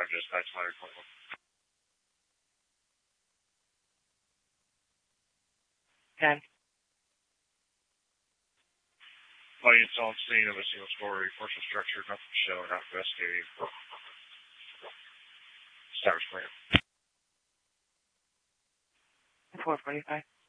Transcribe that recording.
dispatch ladder 21. Okay. Audience on scene of a single-story portion structure, nothing to show, not investigating. Establish plan. 445.